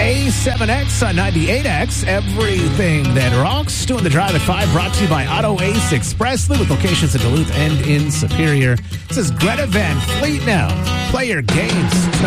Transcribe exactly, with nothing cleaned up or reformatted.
A seven X on ninety-eight X. Everything that rocks. Doing the drive at five. Brought to you by Auto Ace Expressly with locations in Duluth and in Superior. This is Greta Van Fleet now. Play your games.